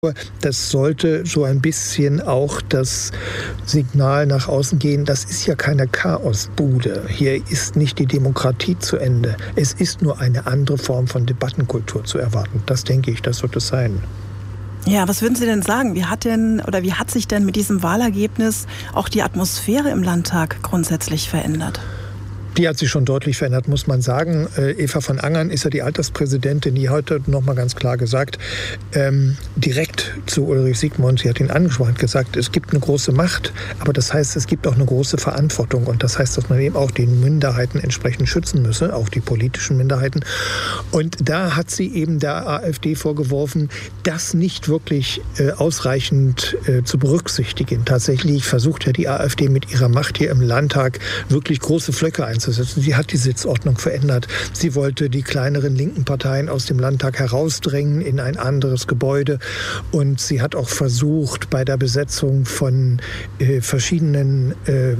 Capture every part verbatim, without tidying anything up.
Das sollte so ein bisschen auch das Signal nach außen gehen, das ist ja keine Chaosbude. Hier ist nicht die Demokratie zu Ende. Es ist nur eine andere Form von Debattenkultur zu erwarten. Das denke ich, das wird es sein. Ja, was würden Sie denn sagen? Wie hat denn oder wie hat sich denn mit diesem Wahlergebnis auch die Atmosphäre im Landtag grundsätzlich verändert? Die hat sich schon deutlich verändert, muss man sagen. Äh, Eva von Angern ist ja die Alterspräsidentin, die heute noch mal ganz klar gesagt, ähm, direkt zu Ulrich Siegmund, sie hat ihn angesprochen, hat gesagt, es gibt eine große Macht, aber das heißt, es gibt auch eine große Verantwortung. Und das heißt, dass man eben auch die Minderheiten entsprechend schützen müsse, auch die politischen Minderheiten. Und da hat sie eben der AfD vorgeworfen, das nicht wirklich äh, ausreichend äh, zu berücksichtigen. Tatsächlich versucht ja die AfD mit ihrer Macht hier im Landtag wirklich große Flöcke einzusetzen. Sie hat die Sitzordnung verändert. Sie wollte die kleineren linken Parteien aus dem Landtag herausdrängen in ein anderes Gebäude. Und sie hat auch versucht, bei der Besetzung von äh, verschiedenen äh,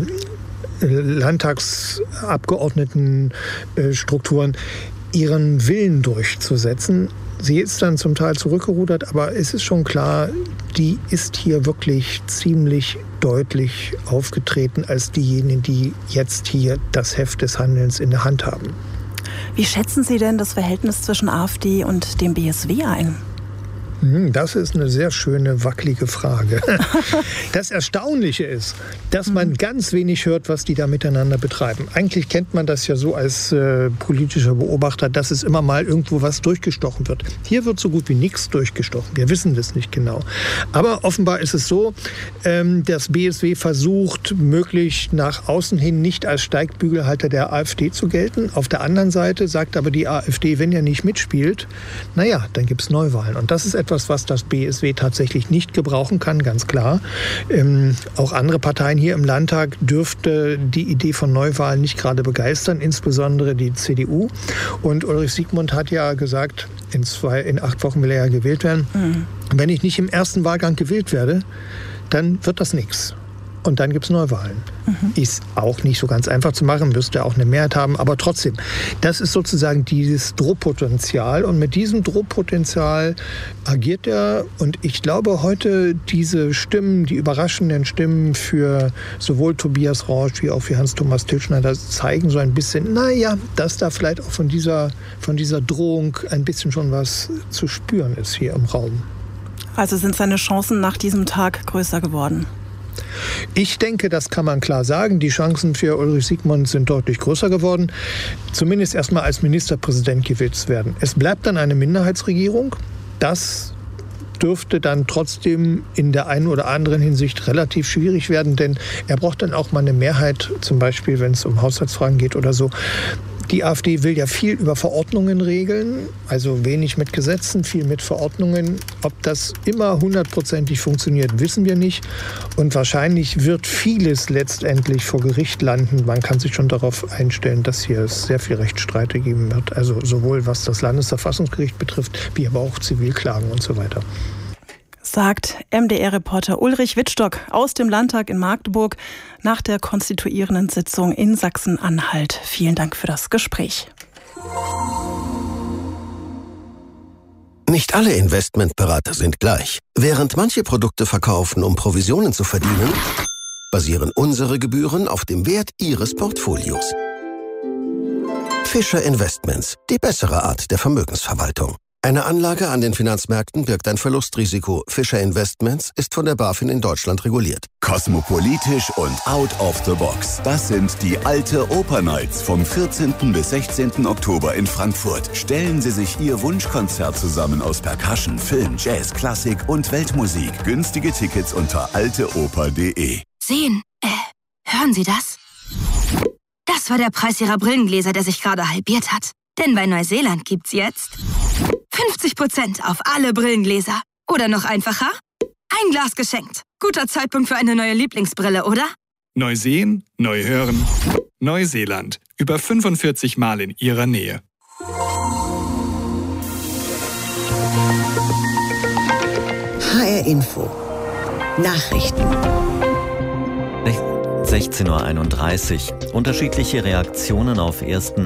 Landtagsabgeordnetenstrukturen äh, ihren Willen durchzusetzen. Sie ist dann zum Teil zurückgerudert, aber es ist schon klar, die ist hier wirklich ziemlich deutlich aufgetreten als diejenigen, die jetzt hier das Heft des Handelns in der Hand haben. Wie schätzen Sie denn das Verhältnis zwischen AfD und dem B S W ein? Das ist eine sehr schöne, wackelige Frage. Das Erstaunliche ist, dass man ganz wenig hört, was die da miteinander betreiben. Eigentlich kennt man das ja so als äh, politischer Beobachter, dass es immer mal irgendwo was durchgestochen wird. Hier wird so gut wie nichts durchgestochen. Wir wissen das nicht genau. Aber offenbar ist es so, ähm, dass B S W versucht, möglichst nach außen hin nicht als Steigbügelhalter der AfD zu gelten. Auf der anderen Seite sagt aber die AfD, wenn ihr nicht mitspielt, naja, dann gibt es Neuwahlen. Und das ist etwas, was das B S W tatsächlich nicht gebrauchen kann, ganz klar. Ähm, auch andere Parteien hier im Landtag dürfte die Idee von Neuwahlen nicht gerade begeistern, insbesondere die C D U. Und Ulrich Siegmund hat ja gesagt, in, zwei, in acht Wochen will er ja gewählt werden. Mhm. Wenn ich nicht im ersten Wahlgang gewählt werde, dann wird das nichts. Und dann gibt es Neuwahlen. Mhm. Ist auch nicht so ganz einfach zu machen, müsste auch eine Mehrheit haben. Aber trotzdem, das ist sozusagen dieses Drohpotenzial. Und mit diesem Drohpotenzial agiert er. Und ich glaube, heute diese Stimmen, die überraschenden Stimmen für sowohl Tobias Rausch wie auch für Hans-Thomas Tilschner, zeigen so ein bisschen, naja, dass da vielleicht auch von dieser, von dieser Drohung ein bisschen schon was zu spüren ist hier im Raum. Also sind seine Chancen nach diesem Tag größer geworden? Ich denke, das kann man klar sagen. Die Chancen für Ulrich Siegmund sind deutlich größer geworden. Zumindest erstmal als Ministerpräsident gewählt zu werden. Es bleibt dann eine Minderheitsregierung. Das dürfte dann trotzdem in der einen oder anderen Hinsicht relativ schwierig werden, denn er braucht dann auch mal eine Mehrheit, zum Beispiel wenn es um Haushaltsfragen geht oder so. Die AfD will ja viel über Verordnungen regeln, also wenig mit Gesetzen, viel mit Verordnungen. Ob das immer hundertprozentig funktioniert, wissen wir nicht. Und wahrscheinlich wird vieles letztendlich vor Gericht landen. Man kann sich schon darauf einstellen, dass hier es sehr viel Rechtsstreite geben wird. Also sowohl was das Landesverfassungsgericht betrifft, wie aber auch Zivilklagen und so weiter. Sagt M D R-Reporter Ulrich Wittstock aus dem Landtag in Magdeburg nach der konstituierenden Sitzung in Sachsen-Anhalt. Vielen Dank für das Gespräch. Nicht alle Investmentberater sind gleich. Während manche Produkte verkaufen, um Provisionen zu verdienen, basieren unsere Gebühren auf dem Wert Ihres Portfolios. Fischer Investments, die bessere Art der Vermögensverwaltung. Eine Anlage an den Finanzmärkten birgt ein Verlustrisiko. Fischer Investments ist von der BaFin in Deutschland reguliert. Kosmopolitisch und out of the box. Das sind die Alte Oper Nights vom vierzehnten bis sechzehnten Oktober in Frankfurt. Stellen Sie sich Ihr Wunschkonzert zusammen aus Percussion, Film, Jazz, Klassik und Weltmusik. Günstige Tickets unter alteoper punkt de. Sehen, äh, hören Sie das? Das war der Preis Ihrer Brillengläser, der sich gerade halbiert hat. Denn bei Neuseeland gibt's jetzt fünfzig Prozent auf alle Brillengläser. Oder noch einfacher, ein Glas geschenkt. Guter Zeitpunkt für eine neue Lieblingsbrille, oder? Neu sehen, neu hören. Neuseeland. Über fünfundvierzig Mal in Ihrer Nähe. H R Info. Nachrichten. sechzehn Uhr einunddreißig. Unterschiedliche Reaktionen auf ersten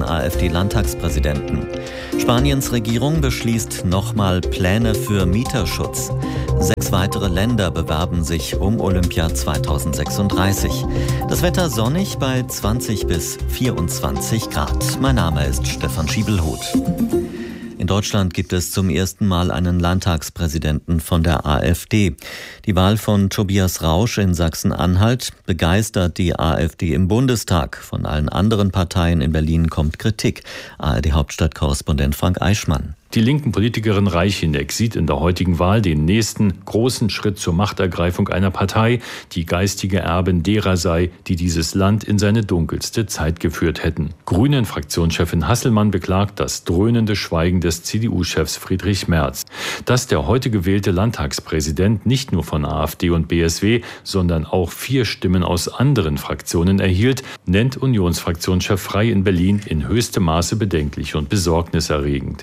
AfD-Landtagspräsidenten. Spaniens Regierung beschließt nochmal Pläne für Mieterschutz. weitere Länder bewerben sich um Olympia zweitausendsechsunddreißig. Das Wetter sonnig bei zwanzig bis vierundzwanzig Grad. Mein Name ist Stefan Schiebelhut. In Deutschland gibt es zum ersten Mal einen Landtagspräsidenten von der AfD. Die Wahl von Tobias Rausch in Sachsen-Anhalt begeistert die AfD im Bundestag. Von allen anderen Parteien in Berlin kommt Kritik. A R D-Hauptstadtkorrespondent Frank Eichmann. Die linken Politikerin Reicheneck sieht in der heutigen Wahl den nächsten großen Schritt zur Machtergreifung einer Partei, die geistige Erbin derer sei, die dieses Land in seine dunkelste Zeit geführt hätten. Grünen-Fraktionschefin Hasselmann beklagt das dröhnende Schweigen des C D U-Chefs Friedrich Merz. Dass der heute gewählte Landtagspräsident nicht nur von AfD und B S W, sondern auch vier Stimmen aus anderen Fraktionen erhielt, nennt Unionsfraktionschef Frey in Berlin in höchstem Maße bedenklich und besorgniserregend.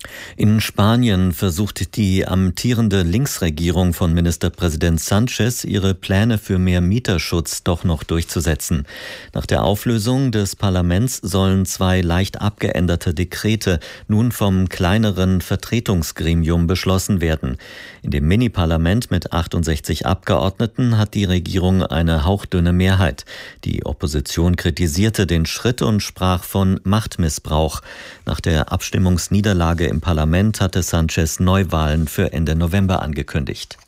In Spanien versucht die amtierende Linksregierung von Ministerpräsident Sanchez ihre Pläne für mehr Mieterschutz doch noch durchzusetzen. Nach der Auflösung des Parlaments sollen zwei leicht abgeänderte Dekrete nun vom kleineren Vertretungsgremium beschlossen werden. In dem Mini-Parlament mit achtundsechzig Abgeordneten hat die Regierung eine hauchdünne Mehrheit. Die Opposition kritisierte den Schritt und sprach von Machtmissbrauch. Nach der Abstimmungsniederlage im Parlament hatte Sanchez Neuwahlen für Ende November angekündigt.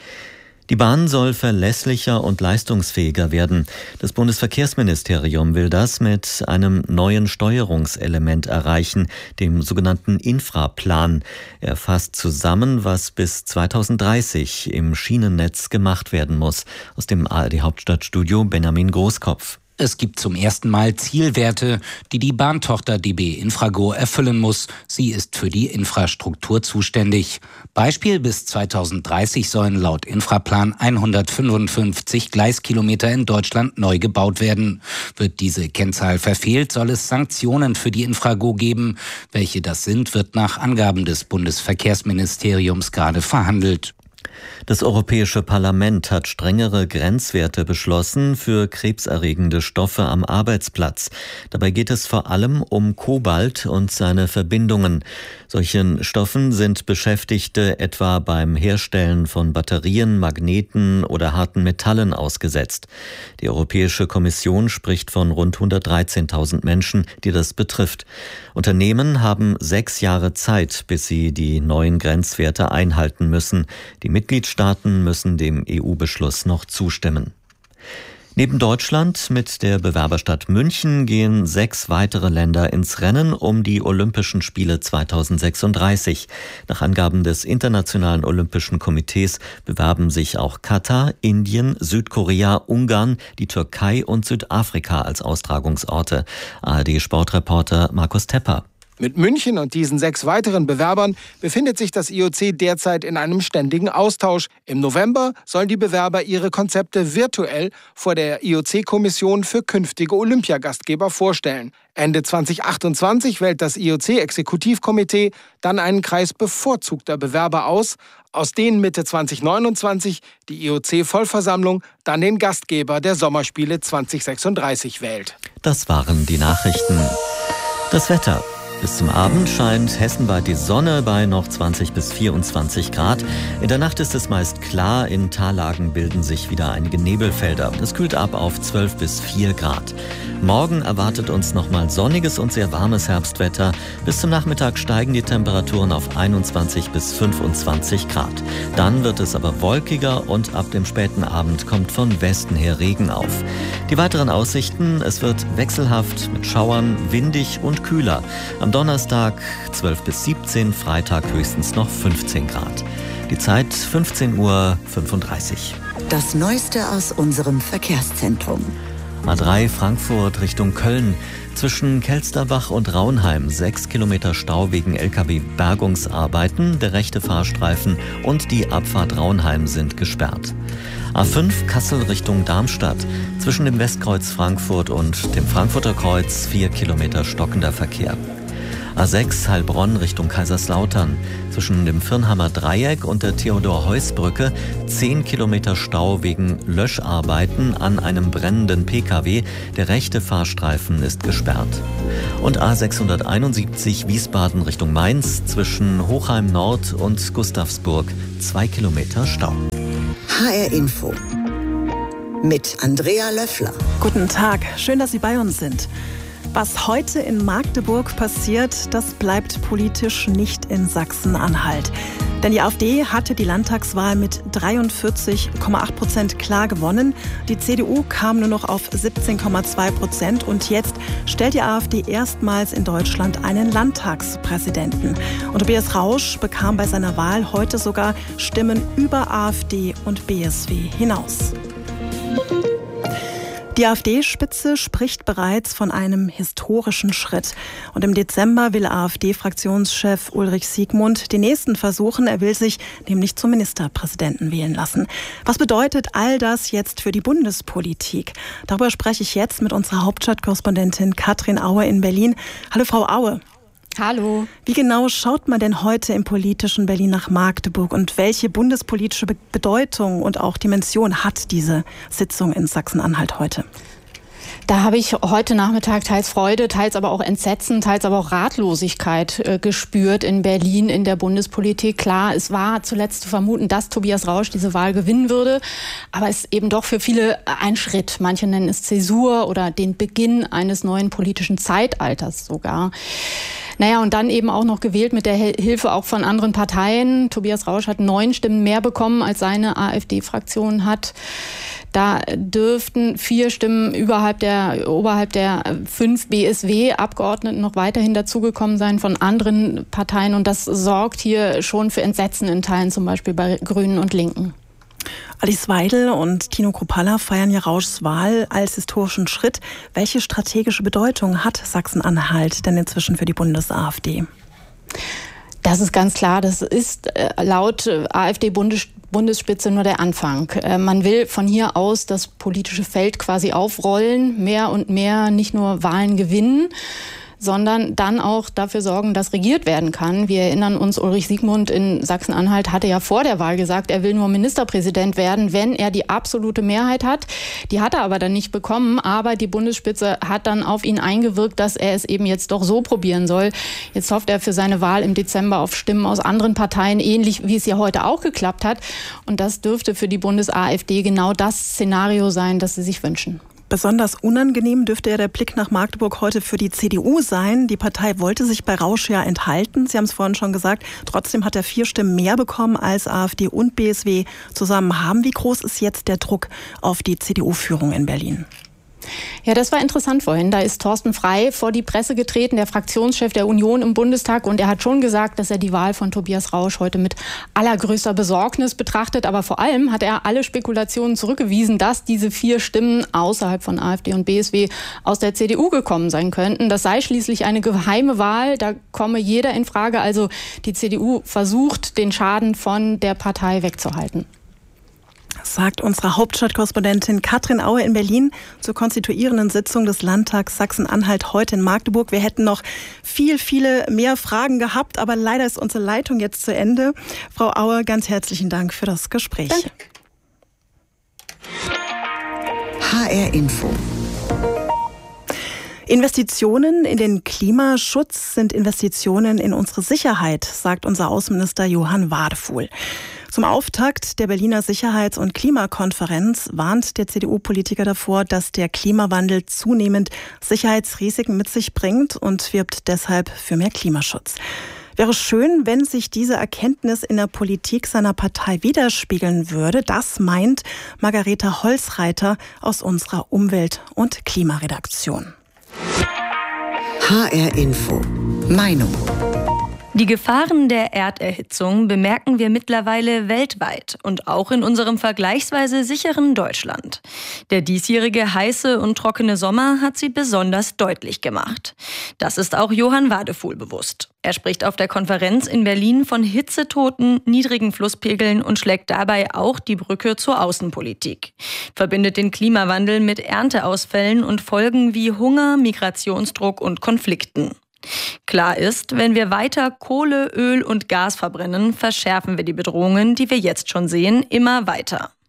Die Bahn soll verlässlicher und leistungsfähiger werden. Das Bundesverkehrsministerium will das mit einem neuen Steuerungselement erreichen, dem sogenannten Infraplan. Er fasst zusammen, was bis zweitausenddreißig im Schienennetz gemacht werden muss. Aus dem A R D-Hauptstadtstudio Benjamin Großkopf. Es gibt zum ersten Mal Zielwerte, die die Bahntochter D B Infrago erfüllen muss. Sie ist für die Infrastruktur zuständig. Beispiel: bis zweitausenddreißig sollen laut Infraplan hundertfünfundfünfzig Gleiskilometer in Deutschland neu gebaut werden. Wird diese Kennzahl verfehlt, soll es Sanktionen für die Infrago geben. Welche das sind, wird nach Angaben des Bundesverkehrsministeriums gerade verhandelt. Das Europäische Parlament hat strengere Grenzwerte beschlossen für krebserregende Stoffe am Arbeitsplatz. Dabei geht es vor allem um Kobalt und seine Verbindungen. Solchen Stoffen sind Beschäftigte etwa beim Herstellen von Batterien, Magneten oder harten Metallen ausgesetzt. Die Europäische Kommission spricht von rund hundertdreizehntausend Menschen, die das betrifft. Unternehmen haben sechs Jahre Zeit, bis sie die neuen Grenzwerte einhalten müssen. Die Mitgliedstaaten müssen dem E U-Beschluss noch zustimmen. Neben Deutschland mit der Bewerberstadt München gehen sechs weitere Länder ins Rennen um die Olympischen Spiele zweitausendsechsunddreißig. Nach Angaben des Internationalen Olympischen Komitees bewerben sich auch Katar, Indien, Südkorea, Ungarn, die Türkei und Südafrika als Austragungsorte. A R D-Sportreporter Markus Tepper. Mit München und diesen sechs weiteren Bewerbern befindet sich das I O C derzeit in einem ständigen Austausch. Im November sollen die Bewerber ihre Konzepte virtuell vor der I O C-Kommission für künftige Olympiagastgeber vorstellen. Ende zweitausendachtundzwanzig wählt das I O C-Exekutivkomitee dann einen Kreis bevorzugter Bewerber aus, aus denen Mitte zweitausendneunundzwanzig die I O C-Vollversammlung dann den Gastgeber der Sommerspiele zweitausendsechsunddreißig wählt. Das waren die Nachrichten. Das Wetter. Bis zum Abend scheint hessenweit die Sonne bei noch zwanzig bis vierundzwanzig Grad. In der Nacht ist es meist klar, in Tallagen bilden sich wieder einige Nebelfelder. Es kühlt ab auf zwölf bis vier Grad. Morgen erwartet uns nochmal sonniges und sehr warmes Herbstwetter. Bis zum Nachmittag steigen die Temperaturen auf einundzwanzig bis fünfundzwanzig Grad. Dann wird es aber wolkiger und ab dem späten Abend kommt von Westen her Regen auf. Die weiteren Aussichten: es wird wechselhaft mit Schauern, windig und kühler. Am Donnerstag zwölf bis siebzehn, Freitag höchstens noch fünfzehn Grad. Die Zeit fünfzehn Uhr fünfunddreißig. Das Neueste aus unserem Verkehrszentrum. A drei Frankfurt Richtung Köln. Zwischen Kelsterbach und Raunheim sechs Kilometer Stau wegen L K W-Bergungsarbeiten. Der rechte Fahrstreifen und die Abfahrt Raunheim sind gesperrt. A fünf Kassel Richtung Darmstadt. Zwischen dem Westkreuz Frankfurt und dem Frankfurter Kreuz vier Kilometer stockender Verkehr. A sechs Heilbronn Richtung Kaiserslautern. Zwischen dem Firnhammer Dreieck und der Theodor-Heuss-Brücke zehn Kilometer Stau wegen Löscharbeiten an einem brennenden P K W. Der rechte Fahrstreifen ist gesperrt. Und A sechshunderteinundsiebzig Wiesbaden Richtung Mainz. Zwischen Hochheim Nord und Gustavsburg zwei Kilometer Stau. H R Info mit Andrea Löffler. Guten Tag, schön, dass Sie bei uns sind. Was heute in Magdeburg passiert, das bleibt politisch nicht in Sachsen-Anhalt. Denn die AfD hatte die Landtagswahl mit dreiundvierzig Komma acht Prozent klar gewonnen. Die C D U kam nur noch auf siebzehn Komma zwei Prozent. Und jetzt stellt die AfD erstmals in Deutschland einen Landtagspräsidenten. Und Tobias Rausch bekam bei seiner Wahl heute sogar Stimmen über AfD und B S W hinaus. Die AfD-Spitze spricht bereits von einem historischen Schritt. Und im Dezember will AfD-Fraktionschef Ulrich Siegmund den nächsten versuchen. Er will sich nämlich zum Ministerpräsidenten wählen lassen. Was bedeutet all das jetzt für die Bundespolitik? Darüber spreche ich jetzt mit unserer Hauptstadtkorrespondentin Katrin Aue in Berlin. Hallo Frau Aue. Hallo. Wie genau schaut man denn heute im politischen Berlin nach Magdeburg und welche bundespolitische Bedeutung und auch Dimension hat diese Sitzung in Sachsen-Anhalt heute? Da habe ich heute Nachmittag teils Freude, teils aber auch Entsetzen, teils aber auch Ratlosigkeit äh, gespürt in Berlin in der Bundespolitik. Klar, es war zuletzt zu vermuten, dass Tobias Rausch diese Wahl gewinnen würde, aber es ist eben doch für viele ein Schritt. Manche nennen es Zäsur oder den Beginn eines neuen politischen Zeitalters sogar. Naja, und dann eben auch noch gewählt mit der Hilfe auch von anderen Parteien. Tobias Rausch hat neun Stimmen mehr bekommen, als seine AfD-Fraktion hat. Da dürften vier Stimmen überhalb der, oberhalb der fünf B S W-Abgeordneten noch weiterhin dazugekommen sein von anderen Parteien. Und das sorgt hier schon für Entsetzen in Teilen, zum Beispiel bei Grünen und Linken. Alice Weidel und Tino Kruppalla feiern ja Rauschs Wahl als historischen Schritt. Welche strategische Bedeutung hat Sachsen-Anhalt denn inzwischen für die Bundes-AfD? Das ist ganz klar, das ist laut AfD-Bundesspitze nur der Anfang. Man will von hier aus das politische Feld quasi aufrollen, mehr und mehr nicht nur Wahlen gewinnen, sondern dann auch dafür sorgen, dass regiert werden kann. Wir erinnern uns, Ulrich Siegmund in Sachsen-Anhalt hatte ja vor der Wahl gesagt, er will nur Ministerpräsident werden, wenn er die absolute Mehrheit hat. Die hat er aber dann nicht bekommen, aber die Bundesspitze hat dann auf ihn eingewirkt, dass er es eben jetzt doch so probieren soll. Jetzt hofft er für seine Wahl im Dezember auf Stimmen aus anderen Parteien, ähnlich wie es ja heute auch geklappt hat. Und das dürfte für die Bundes-AfD genau das Szenario sein, das sie sich wünschen. Besonders unangenehm dürfte ja der Blick nach Magdeburg heute für die C D U sein. Die Partei wollte sich bei Rausch ja enthalten. Sie haben es vorhin schon gesagt. Trotzdem hat er vier Stimmen mehr bekommen als AfD und B S W zusammen haben. Wie groß ist jetzt der Druck auf die C D U-Führung in Berlin? Ja, das war interessant vorhin. Da ist Thorsten Frey vor die Presse getreten, der Fraktionschef der Union im Bundestag. Und er hat schon gesagt, dass er die Wahl von Tobias Rausch heute mit allergrößter Besorgnis betrachtet. Aber vor allem hat er alle Spekulationen zurückgewiesen, dass diese vier Stimmen außerhalb von AfD und B S W aus der C D U gekommen sein könnten. Das sei schließlich eine geheime Wahl. Da komme jeder in Frage. Also die C D U versucht, den Schaden von der Partei wegzuhalten. Sagt unsere Hauptstadtkorrespondentin Katrin Aue in Berlin zur konstituierenden Sitzung des Landtags Sachsen-Anhalt heute in Magdeburg. Wir hätten noch viel, viele mehr Fragen gehabt, aber leider ist unsere Leitung jetzt zu Ende. Frau Aue, ganz herzlichen Dank für das Gespräch. Danke. H R Info. Investitionen in den Klimaschutz sind Investitionen in unsere Sicherheit, sagt unser Außenminister Johann Wadefuhl. Zum Auftakt der Berliner Sicherheits- und Klimakonferenz warnt der C D U-Politiker davor, dass der Klimawandel zunehmend Sicherheitsrisiken mit sich bringt und wirbt deshalb für mehr Klimaschutz. Wäre schön, wenn sich diese Erkenntnis in der Politik seiner Partei widerspiegeln würde. Das meint Margareta Holzreiter aus unserer Umwelt- und Klimaredaktion. H R Info. Meinung. Die Gefahren der Erderhitzung bemerken wir mittlerweile weltweit und auch in unserem vergleichsweise sicheren Deutschland. Der diesjährige heiße und trockene Sommer hat sie besonders deutlich gemacht. Das ist auch Johann Wadefuhl bewusst. Er spricht auf der Konferenz in Berlin von Hitzetoten, niedrigen Flusspegeln und schlägt dabei auch die Brücke zur Außenpolitik. Verbindet den Klimawandel mit Ernteausfällen und Folgen wie Hunger, Migrationsdruck und Konflikten. Klar ist, wenn wir weiter Kohle, Öl und Gas verbrennen, verschärfen wir die Bedrohungen, die wir jetzt schon sehen, immer weiter.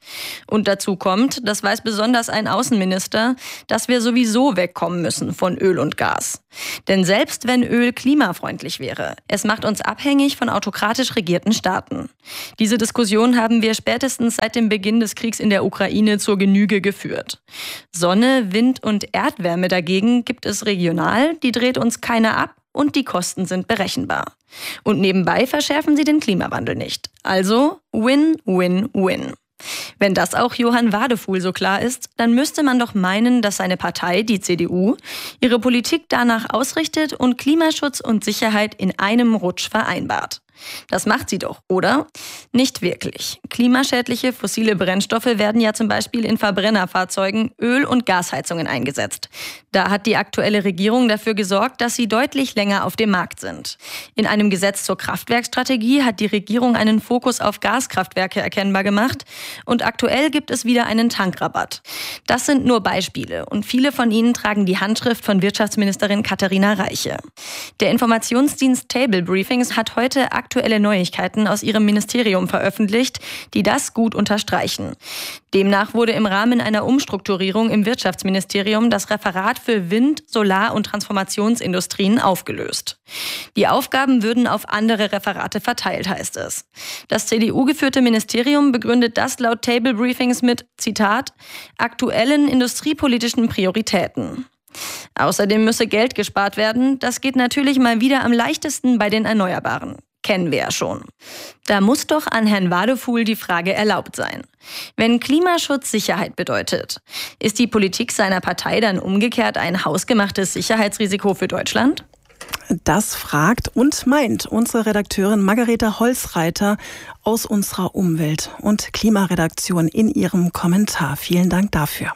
Und dazu kommt, das weiß besonders ein Außenminister, dass wir sowieso wegkommen müssen von Öl und Gas. Denn selbst wenn Öl klimafreundlich wäre, es macht uns abhängig von autokratisch regierten Staaten. Diese Diskussion haben wir spätestens seit dem Beginn des Kriegs in der Ukraine zur Genüge geführt. Sonne, Wind und Erdwärme dagegen gibt es regional, die dreht uns keiner ab und die Kosten sind berechenbar. Und nebenbei verschärfen sie den Klimawandel nicht. Also win, win, win. Wenn das auch Johann Wadefuhl so klar ist, dann müsste man doch meinen, dass seine Partei, die C D U, ihre Politik danach ausrichtet und Klimaschutz und Sicherheit in einem Rutsch vereinbart. Das macht sie doch, oder? Nicht wirklich. Klimaschädliche fossile Brennstoffe werden ja zum Beispiel in Verbrennerfahrzeugen, Öl- und Gasheizungen eingesetzt. Da hat die aktuelle Regierung dafür gesorgt, dass sie deutlich länger auf dem Markt sind. In einem Gesetz zur Kraftwerkstrategie hat die Regierung einen Fokus auf Gaskraftwerke erkennbar gemacht und aktuell gibt es wieder einen Tankrabatt. Das sind nur Beispiele und viele von ihnen tragen die Handschrift von Wirtschaftsministerin Katharina Reiche. Der Informationsdienst Table Briefings hat heute aktuelle Neuigkeiten aus ihrem Ministerium veröffentlicht, die das gut unterstreichen. Demnach wurde im Rahmen einer Umstrukturierung im Wirtschaftsministerium das Referat für Wind-, Solar- und Transformationsindustrien aufgelöst. Die Aufgaben würden auf andere Referate verteilt, heißt es. Das C D U-geführte Ministerium begründet das laut Table Briefings mit, Zitat, aktuellen industriepolitischen Prioritäten. Außerdem müsse Geld gespart werden. Das geht natürlich mal wieder am leichtesten bei den Erneuerbaren. Kennen wir ja schon. Da muss doch an Herrn Wadefuhl die Frage erlaubt sein. Wenn Klimaschutz Sicherheit bedeutet, ist die Politik seiner Partei dann umgekehrt ein hausgemachtes Sicherheitsrisiko für Deutschland? Das fragt und meint unsere Redakteurin Margareta Holzreiter aus unserer Umwelt- und Klimaredaktion in ihrem Kommentar. Vielen Dank dafür.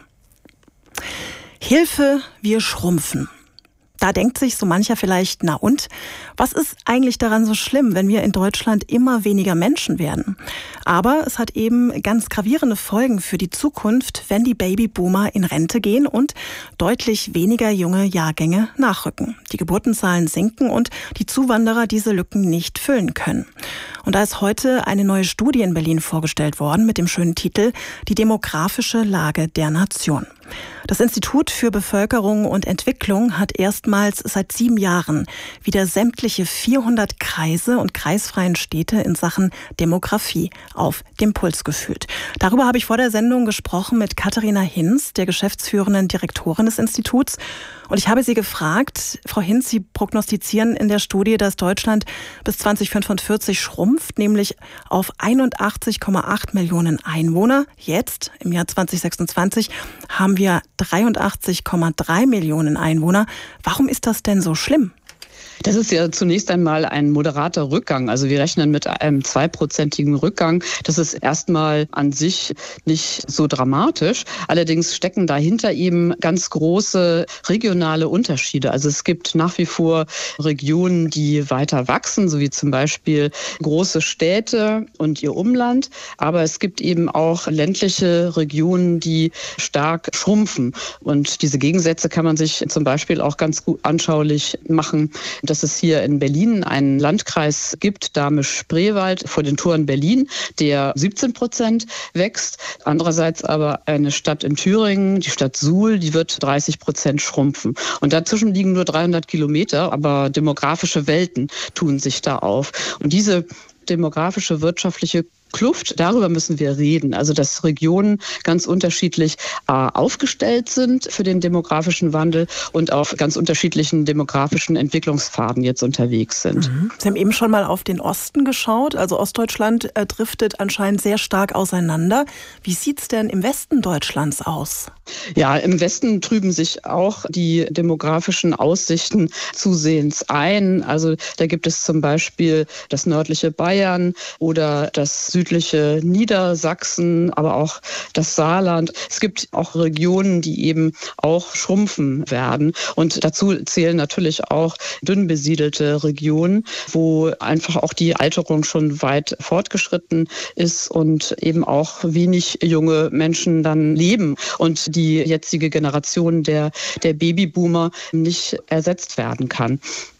Hilfe, wir schrumpfen. Da denkt sich so mancher vielleicht, na und? Was ist eigentlich daran so schlimm, wenn wir in Deutschland immer weniger Menschen werden? Aber es hat eben ganz gravierende Folgen für die Zukunft, wenn die Babyboomer in Rente gehen und deutlich weniger junge Jahrgänge nachrücken. Die Geburtenzahlen sinken und die Zuwanderer diese Lücken nicht füllen können. Und da ist heute eine neue Studie in Berlin vorgestellt worden mit dem schönen Titel Die demografische Lage der Nation. Das Institut für Bevölkerung und Entwicklung hat erstmals seit sieben Jahren wieder sämtliche vierhundert Kreise und kreisfreien Städte in Sachen Demografie auf dem Puls gefühlt. Darüber habe ich vor der Sendung gesprochen mit Katharina Hinz, der geschäftsführenden Direktorin des Instituts. Und ich habe sie gefragt, Frau Hinz, Sie prognostizieren in der Studie, dass Deutschland bis zwanzig fünfundvierzig schrumpft, nämlich auf einundachtzig Komma acht Millionen Einwohner. Jetzt, im Jahr zwanzig sechsundzwanzig, haben wir dreiundachtzig Komma drei Millionen Einwohner. Warum ist das denn so schlimm? Das ist ja zunächst einmal ein moderater Rückgang. Also wir rechnen mit einem zweiprozentigen Rückgang. Das ist erstmal an sich nicht so dramatisch. Allerdings stecken dahinter eben ganz große regionale Unterschiede. Also es gibt nach wie vor Regionen, die weiter wachsen, so wie zum Beispiel große Städte und ihr Umland. Aber es gibt eben auch ländliche Regionen, die stark schrumpfen. Und diese Gegensätze kann man sich zum Beispiel auch ganz gut anschaulich machen, dass es hier in Berlin einen Landkreis gibt, Dahme-Spreewald vor den Toren Berlin, der siebzehn Prozent wächst. Andererseits aber eine Stadt in Thüringen, die Stadt Suhl, die wird dreißig Prozent schrumpfen. Und dazwischen liegen nur dreihundert Kilometer, aber demografische Welten tun sich da auf. Und diese demografische, wirtschaftliche Kluft, darüber müssen wir reden. Also dass Regionen ganz unterschiedlich äh, aufgestellt sind für den demografischen Wandel und auf ganz unterschiedlichen demografischen Entwicklungspfaden jetzt unterwegs sind. Mhm. Sie haben eben schon mal auf den Osten geschaut. Also Ostdeutschland äh, driftet anscheinend sehr stark auseinander. Wie sieht es denn im Westen Deutschlands aus? Ja, im Westen trüben sich auch die demografischen Aussichten zusehends ein. Also da gibt es zum Beispiel das nördliche Bayern oder das südliche Niedersachsen, aber auch das Saarland. Es gibt auch Regionen, die eben auch schrumpfen werden. Und dazu zählen natürlich auch dünn besiedelte Regionen, wo einfach auch die Alterung schon weit fortgeschritten ist und eben auch wenig junge Menschen dann leben und die jetzige Generation der, der Babyboomer nicht ersetzt werden kann.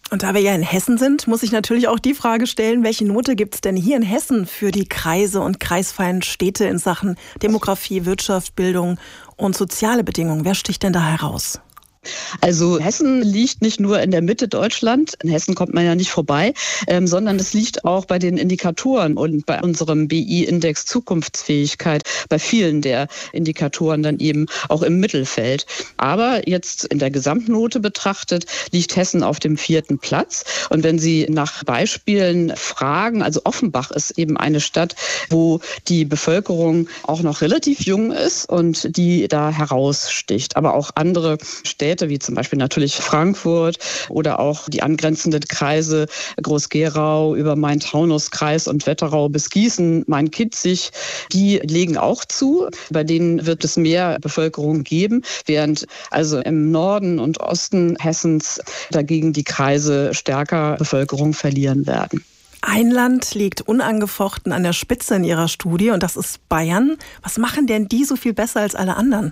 Und da wir ja in Hessen sind, muss ich natürlich auch die Frage stellen, welche Note gibt es denn hier in Hessen für die Kreise und kreisfreien Städte in Sachen Demografie, Wirtschaft, Bildung und soziale Bedingungen? Wer sticht denn da heraus? Also Hessen liegt nicht nur in der Mitte Deutschland, in Hessen kommt man ja nicht vorbei, ähm, sondern es liegt auch bei den Indikatoren und bei unserem B I-Index Zukunftsfähigkeit, bei vielen der Indikatoren dann eben auch im Mittelfeld. Aber jetzt in der Gesamtnote betrachtet, liegt Hessen auf dem vierten Platz. Und wenn Sie nach Beispielen fragen, also Offenbach ist eben eine Stadt, wo die Bevölkerung auch noch relativ jung ist und die da heraussticht. Aber auch andere Städte, wie zum Beispiel natürlich Frankfurt oder auch die angrenzenden Kreise Groß-Gerau über Main-Taunus-Kreis und Wetterau bis Gießen, Main-Kinzig, die legen auch zu. Bei denen wird es mehr Bevölkerung geben, während also im Norden und Osten Hessens dagegen die Kreise stärker Bevölkerung verlieren werden. Ein Land liegt unangefochten an der Spitze in Ihrer Studie und das ist Bayern. Was machen denn die so viel besser als alle anderen?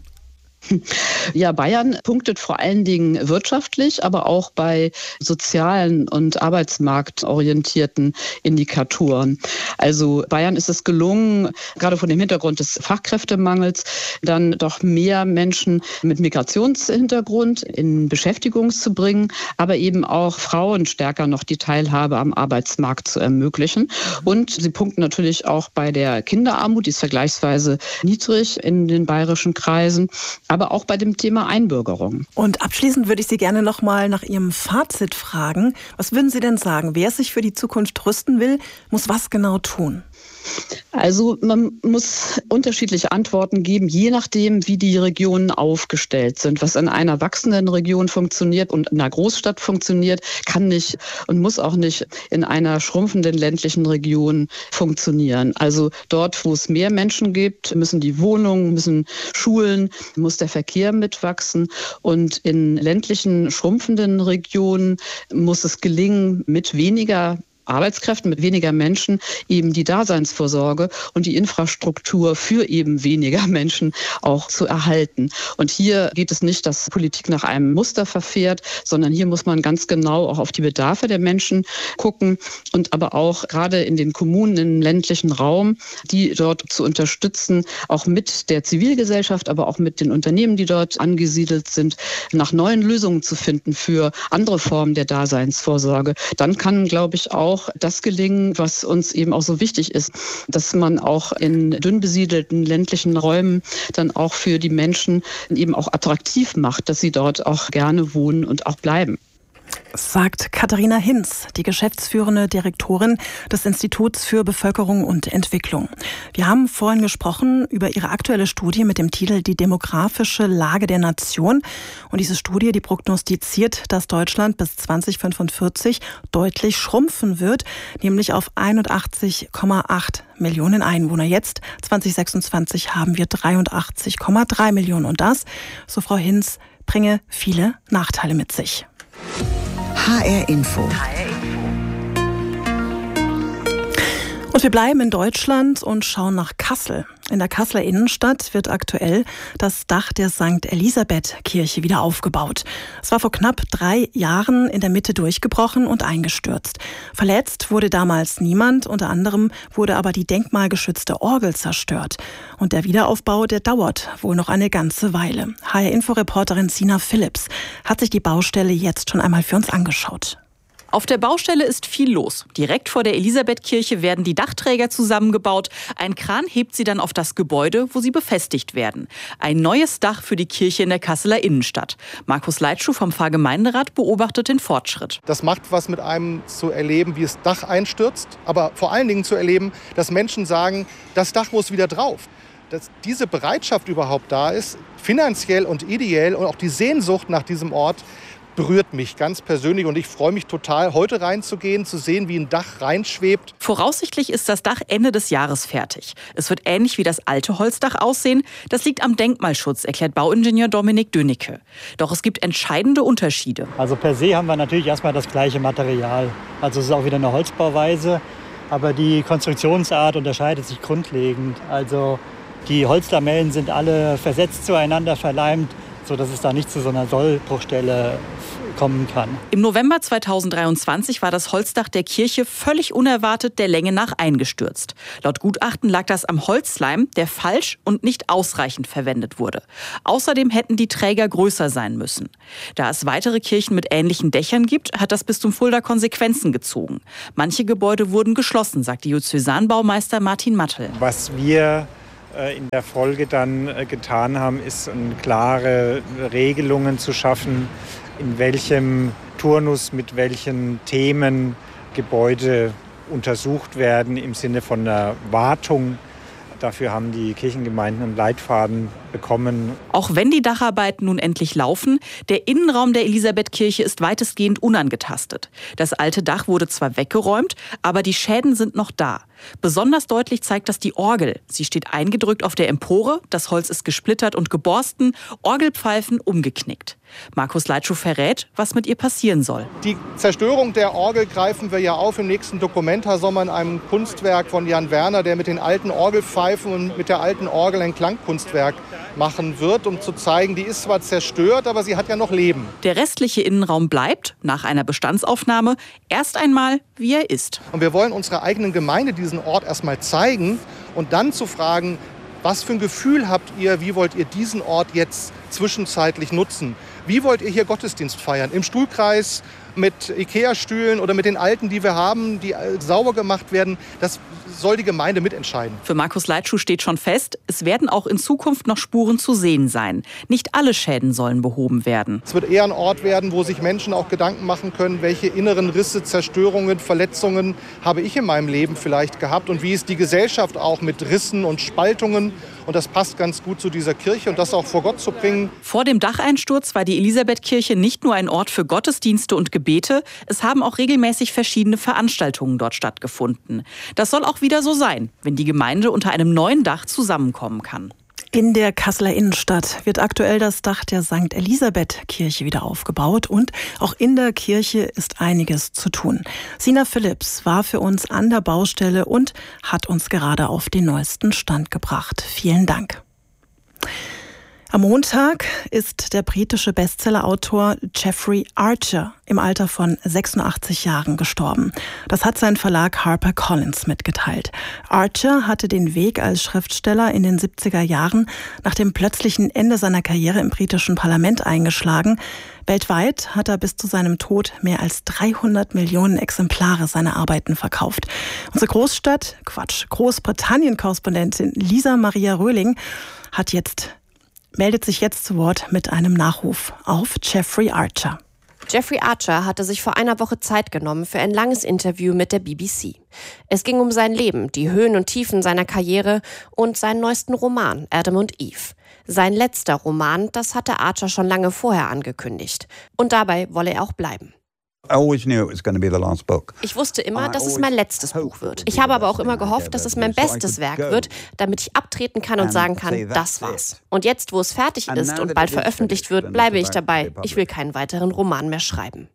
Ja, Bayern punktet vor allen Dingen wirtschaftlich, aber auch bei sozialen und arbeitsmarktorientierten Indikatoren. Also Bayern ist es gelungen, gerade vor dem Hintergrund des Fachkräftemangels, dann doch mehr Menschen mit Migrationshintergrund in Beschäftigung zu bringen, aber eben auch Frauen stärker noch die Teilhabe am Arbeitsmarkt zu ermöglichen. Und sie punkten natürlich auch bei der Kinderarmut, die ist vergleichsweise niedrig in den bayerischen Kreisen, aber auch bei dem Thema Einbürgerung. Und abschließend würde ich Sie gerne noch mal nach Ihrem Fazit fragen. Was würden Sie denn sagen? Wer sich für die Zukunft rüsten will, muss was genau tun? Also man muss unterschiedliche Antworten geben, je nachdem, wie die Regionen aufgestellt sind. Was in einer wachsenden Region funktioniert und in einer Großstadt funktioniert, kann nicht und muss auch nicht in einer schrumpfenden ländlichen Region funktionieren. Also dort, wo es mehr Menschen gibt, müssen die Wohnungen, müssen Schulen, muss der Verkehr mitwachsen. Und in ländlichen, schrumpfenden Regionen muss es gelingen, mit weniger Arbeitskräften, mit weniger Menschen eben die Daseinsvorsorge und die Infrastruktur für eben weniger Menschen auch zu erhalten. Und hier geht es nicht, dass Politik nach einem Muster verfährt, sondern hier muss man ganz genau auch auf die Bedarfe der Menschen gucken und aber auch gerade in den Kommunen im ländlichen Raum, die dort zu unterstützen, auch mit der Zivilgesellschaft, aber auch mit den Unternehmen, die dort angesiedelt sind, nach neuen Lösungen zu finden für andere Formen der Daseinsvorsorge. Dann kann, glaube ich, auch das gelingen, was uns eben auch so wichtig ist, dass man auch in dünn besiedelten ländlichen Räumen dann auch für die Menschen eben auch attraktiv macht, dass sie dort auch gerne wohnen und auch bleiben. Sagt Katharina Hinz, die geschäftsführende Direktorin des Instituts für Bevölkerung und Entwicklung. Wir haben vorhin gesprochen über ihre aktuelle Studie mit dem Titel Die demografische Lage der Nation. Und diese Studie, die prognostiziert, dass Deutschland bis zwanzig fünfundvierzig deutlich schrumpfen wird, nämlich auf einundachtzig Komma acht Millionen Einwohner. Jetzt, zwanzig sechsundzwanzig, haben wir dreiundachtzig Komma drei Millionen. Und das, so Frau Hinz, bringe viele Nachteile mit sich. H R Info. Und wir bleiben in Deutschland und schauen nach Kassel. In der Kasseler Innenstadt wird aktuell das Dach der Sankt Elisabeth-Kirche wieder aufgebaut. Es war vor knapp drei Jahren in der Mitte durchgebrochen und eingestürzt. Verletzt wurde damals niemand, unter anderem wurde aber die denkmalgeschützte Orgel zerstört. Und der Wiederaufbau, der dauert wohl noch eine ganze Weile. H R-Info-Reporterin Sina Phillips hat sich die Baustelle jetzt schon einmal für uns angeschaut. Auf der Baustelle ist viel los. Direkt vor der Elisabethkirche werden die Dachträger zusammengebaut. Ein Kran hebt sie dann auf das Gebäude, wo sie befestigt werden. Ein neues Dach für die Kirche in der Kasseler Innenstadt. Markus Leitschuh vom Pfarrgemeinderat beobachtet den Fortschritt. Das macht was mit einem zu erleben, wie das Dach einstürzt. Aber vor allen Dingen zu erleben, dass Menschen sagen, das Dach muss wieder drauf. Dass diese Bereitschaft überhaupt da ist, finanziell und ideell und auch die Sehnsucht nach diesem Ort, berührt mich ganz persönlich und ich freue mich total, heute reinzugehen, zu sehen, wie ein Dach reinschwebt. Voraussichtlich ist das Dach Ende des Jahres fertig. Es wird ähnlich wie das alte Holzdach aussehen. Das liegt am Denkmalschutz, erklärt Bauingenieur Dominik Dönecke. Doch es gibt entscheidende Unterschiede. Also per se haben wir natürlich erstmal das gleiche Material. Also es ist auch wieder eine Holzbauweise, aber die Konstruktionsart unterscheidet sich grundlegend. Also die Holzlamellen sind alle versetzt zueinander verleimt, sodass es da nicht zu so einer Sollbruchstelle kommen kann. Im November zweitausenddreiundzwanzig war das Holzdach der Kirche völlig unerwartet der Länge nach eingestürzt. Laut Gutachten lag das am Holzleim, der falsch und nicht ausreichend verwendet wurde. Außerdem hätten die Träger größer sein müssen. Da es weitere Kirchen mit ähnlichen Dächern gibt, hat das Bistum Fulda Konsequenzen gezogen. Manche Gebäude wurden geschlossen, sagt Diözesanbaumeister Martin Mattel. Was wir in der Folge dann getan haben, ist klare Regelungen zu schaffen, in welchem Turnus, mit welchen Themen Gebäude untersucht werden im Sinne von einer Wartung. Dafür haben die Kirchengemeinden einen Leitfaden bekommen. Auch wenn die Dacharbeiten nun endlich laufen, der Innenraum der Elisabethkirche ist weitestgehend unangetastet. Das alte Dach wurde zwar weggeräumt, aber die Schäden sind noch da. Besonders deutlich zeigt das die Orgel. Sie steht eingedrückt auf der Empore, das Holz ist gesplittert und geborsten, Orgelpfeifen umgeknickt. Markus Leitschuh verrät, was mit ihr passieren soll. Die Zerstörung der Orgel greifen wir ja auf im nächsten Dokumenta-Sommer in einem Kunstwerk von Jan Werner, der mit den alten Orgelpfeifen und mit der alten Orgel ein Klangkunstwerk machen wird, um zu zeigen, die ist zwar zerstört, aber sie hat ja noch Leben. Der restliche Innenraum bleibt, nach einer Bestandsaufnahme, erst einmal, wie er ist. Und wir wollen unserer eigenen Gemeinde diesen Ort erstmal zeigen und dann zu fragen, was für ein Gefühl habt ihr, wie wollt ihr diesen Ort jetzt zwischenzeitlich nutzen? Wie wollt ihr hier Gottesdienst feiern? Im Stuhlkreis, mit Ikea-Stühlen oder mit den alten, die wir haben, die sauber gemacht werden? Das soll die Gemeinde mitentscheiden. Für Markus Leitschuh steht schon fest, es werden auch in Zukunft noch Spuren zu sehen sein. Nicht alle Schäden sollen behoben werden. Es wird eher ein Ort werden, wo sich Menschen auch Gedanken machen können, welche inneren Risse, Zerstörungen, Verletzungen habe ich in meinem Leben vielleicht gehabt und wie ist die Gesellschaft auch mit Rissen und Spaltungen. Und das passt ganz gut zu dieser Kirche und das auch vor Gott zu bringen. Vor dem Dacheinsturz war die Elisabethkirche nicht nur ein Ort für Gottesdienste und Gebete, es haben auch regelmäßig verschiedene Veranstaltungen dort stattgefunden. Das soll auch wieder so sein, wenn die Gemeinde unter einem neuen Dach zusammenkommen kann. In der Kasseler Innenstadt wird aktuell das Dach der Sankt Elisabeth-Kirche wieder aufgebaut und auch in der Kirche ist einiges zu tun. Sina Phillips war für uns an der Baustelle und hat uns gerade auf den neuesten Stand gebracht. Vielen Dank. Am Montag ist der britische Bestsellerautor Jeffrey Archer im Alter von sechsundachtzig Jahren gestorben. Das hat sein Verlag HarperCollins mitgeteilt. Archer hatte den Weg als Schriftsteller in den siebziger Jahren nach dem plötzlichen Ende seiner Karriere im britischen Parlament eingeschlagen. Weltweit hat er bis zu seinem Tod mehr als dreihundert Millionen Exemplare seiner Arbeiten verkauft. Unsere Großstadt, Quatsch, Großbritannien-Korrespondentin Lisa Maria Röhling hat jetzt meldet sich jetzt zu Wort mit einem Nachruf auf Jeffrey Archer. Jeffrey Archer hatte sich vor einer Woche Zeit genommen für ein langes Interview mit der B B C. Es ging um sein Leben, die Höhen und Tiefen seiner Karriere und seinen neuesten Roman Adam und Eve. Sein letzter Roman, das hatte Archer schon lange vorher angekündigt. Und dabei wolle er auch bleiben. Ich wusste immer, dass es mein letztes Buch wird. Ich habe aber auch immer gehofft, dass es mein bestes Werk wird, damit ich abtreten kann und sagen kann, das war's. Und jetzt, wo es fertig ist und bald veröffentlicht wird, bleibe ich dabei. Ich will keinen weiteren Roman mehr schreiben.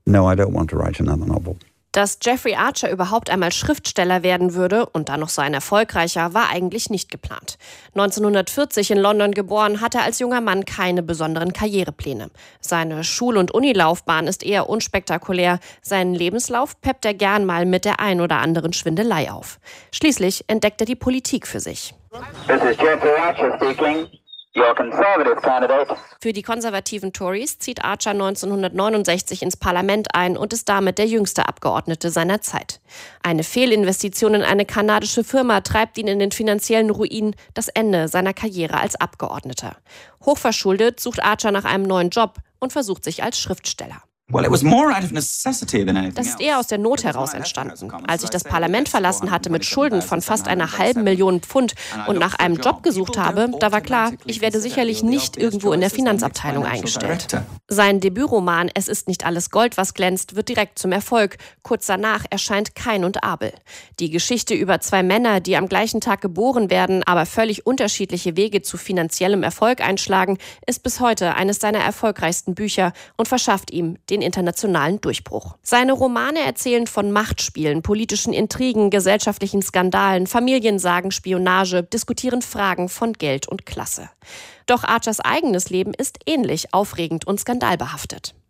Dass Jeffrey Archer überhaupt einmal Schriftsteller werden würde und dann noch so ein erfolgreicher, war eigentlich nicht geplant. neunzehnhundertvierzig in London geboren, hatte er als junger Mann keine besonderen Karrierepläne. Seine Schul- und Unilaufbahn ist eher unspektakulär. Seinen Lebenslauf peppt er gern mal mit der ein oder anderen Schwindelei auf. Schließlich entdeckt er die Politik für sich. This is Jeffrey Archer speaking. Your conservative candidate. Für die konservativen Tories zieht Archer neunzehnhundertneunundsechzig ins Parlament ein und ist damit der jüngste Abgeordnete seiner Zeit. Eine Fehlinvestition in eine kanadische Firma treibt ihn in den finanziellen Ruin, das Ende seiner Karriere als Abgeordneter. Hochverschuldet sucht Archer nach einem neuen Job und versucht sich als Schriftsteller. Das ist eher aus der Not heraus entstanden. Als ich das Parlament verlassen hatte mit Schulden von fast einer halben Million Pfund und nach einem Job gesucht habe, da war klar, ich werde sicherlich nicht irgendwo in der Finanzabteilung eingestellt. Sein Debütroman Es ist nicht alles Gold, was glänzt, wird direkt zum Erfolg. Kurz danach erscheint Kain und Abel. Die Geschichte über zwei Männer, die am gleichen Tag geboren werden, aber völlig unterschiedliche Wege zu finanziellem Erfolg einschlagen, ist bis heute eines seiner erfolgreichsten Bücher und verschafft ihm den internationalen Durchbruch. Seine Romane erzählen von Machtspielen, politischen Intrigen, gesellschaftlichen Skandalen, Familiensagen, Spionage, diskutieren Fragen von Geld und Klasse. Doch Archers eigenes Leben ist ähnlich aufregend und skandalbehaftet.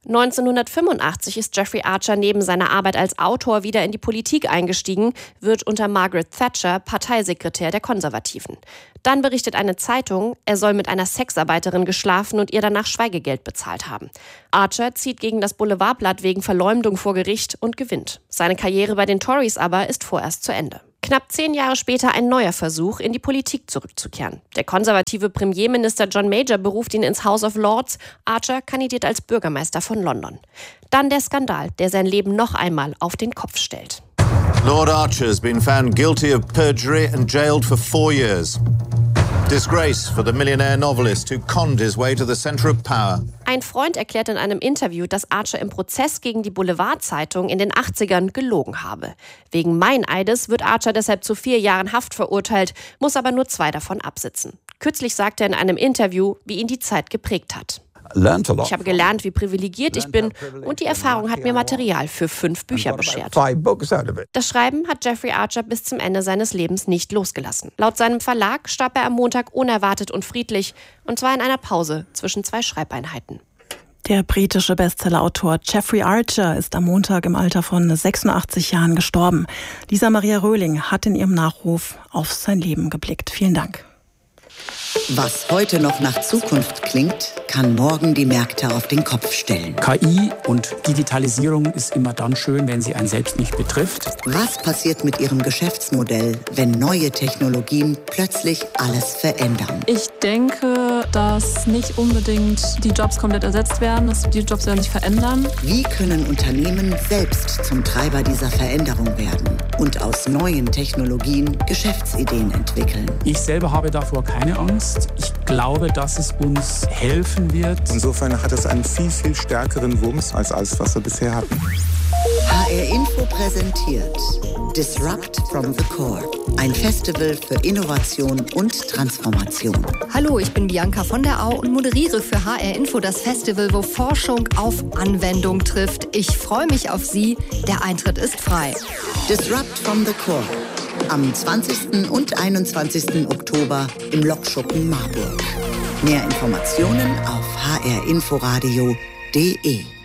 neunzehnhundertfünfundachtzig ist Jeffrey Archer neben seiner Arbeit als Autor wieder in die Politik eingestiegen, wird unter Margaret Thatcher Parteisekretär der Konservativen. Dann berichtet eine Zeitung, er soll mit einer Sexarbeiterin geschlafen und ihr danach Schweigegeld bezahlt haben. Archer zieht gegen das Boulevardblatt wegen Verleumdung vor Gericht und gewinnt. Seine Karriere bei den Tories aber ist vorerst zu Ende. Knapp zehn Jahre später ein neuer Versuch, in die Politik zurückzukehren. Der konservative Premierminister John Major beruft ihn ins House of Lords. Archer kandidiert als Bürgermeister von London. Dann der Skandal, der sein Leben noch einmal auf den Kopf stellt. Lord Archer has been found guilty of perjury and jailed for four years. Disgrace for the millionaire novelist who conned his way to the center of power. Ein Freund erklärt in einem Interview, dass Archer im Prozess gegen die Boulevard-Zeitung in den achtzigern gelogen habe. Wegen Meineides wird Archer deshalb zu vier Jahren Haft verurteilt, muss aber nur zwei davon absitzen. Kürzlich sagte er in einem Interview, wie ihn die Zeit geprägt hat. Ich habe gelernt, wie privilegiert ich bin, und die Erfahrung hat mir Material für fünf Bücher beschert. Das Schreiben hat Jeffrey Archer bis zum Ende seines Lebens nicht losgelassen. Laut seinem Verlag starb er am Montag unerwartet und friedlich, und zwar in einer Pause zwischen zwei Schreibeinheiten. Der britische Bestsellerautor Jeffrey Archer ist am Montag im Alter von sechsundachtzig Jahren gestorben. Lisa Maria Röhling hat in ihrem Nachruf auf sein Leben geblickt. Vielen Dank. Was heute noch nach Zukunft klingt, kann morgen die Märkte auf den Kopf stellen. K I und Digitalisierung ist immer dann schön, wenn sie einen selbst nicht betrifft. Was passiert mit Ihrem Geschäftsmodell, wenn neue Technologien plötzlich alles verändern? Ich denke, dass nicht unbedingt die Jobs komplett ersetzt werden, dass die Jobs werden sich verändern. Wie können Unternehmen selbst zum Treiber dieser Veränderung werden und aus neuen Technologien Geschäftsideen entwickeln? Ich selber habe davor keine Angst. Ich glaube, dass es uns helfen wird. Insofern hat es einen viel, viel stärkeren Wumms als alles, was wir bisher hatten. H R Info präsentiert Disrupt from the Core, ein Festival für Innovation und Transformation. Hallo, ich bin Bianca von der Au und moderiere für H R Info das Festival, wo Forschung auf Anwendung trifft. Ich freue mich auf Sie. Der Eintritt ist frei. Disrupt from the Core. Am zwanzigsten und einundzwanzigsten Oktober im Lokschuppen Marburg. Mehr Informationen auf h r inforadio punkt d e.